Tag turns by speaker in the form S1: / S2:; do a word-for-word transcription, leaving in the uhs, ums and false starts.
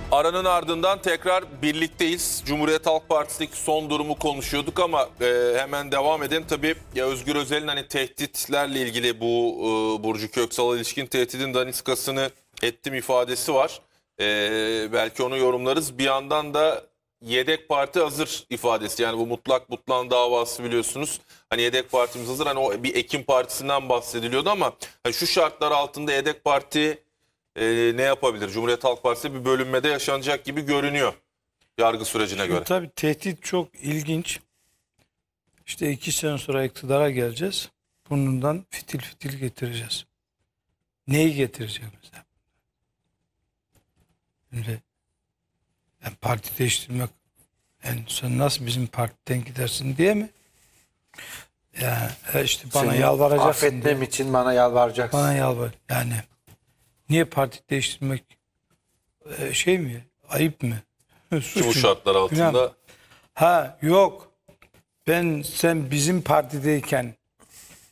S1: Aranın ardından tekrar birlikteyiz. Cumhuriyet Halk Partisi'ndeki son durumu konuşuyorduk ama e, hemen devam edelim. Tabii ya Özgür Özel'in hani tehditlerle ilgili bu e, Burcu Köksal'a ilişkin tehditin daniskasını ettim ifadesi var. E, belki onu yorumlarız. Bir yandan da yedek parti hazır ifadesi. Yani bu mutlak mutlan davası biliyorsunuz. Hani yedek partimiz hazır. Hani o bir Ekim Partisi'nden bahsediliyordu ama hani şu şartlar altında yedek parti Ee, ne yapabilir? Cumhuriyet Halk Partisi bir bölünmede yaşanacak gibi görünüyor yargı sürecine
S2: Şimdi
S1: göre.
S2: tabii tehdit çok ilginç. İşte iki sene sonra iktidara geleceğiz. Burnundan fitil fitil getireceğiz. Neyi getireceğimiz? Şimdi yani parti değiştirmek, yani sen nasıl bizim partiden gidersin diye mi? Yani e, işte bana
S3: Seni
S2: yalvaracaksın
S3: affetmem
S2: diye.
S3: için bana yalvaracaksın.
S2: Bana yalvar. Yani niye parti değiştirmek e, şey mi? Ayıp mı? Suç
S1: Bu
S2: mu?
S1: şartlar altında
S2: Günah mı? Ha yok. Ben sen bizim partideyken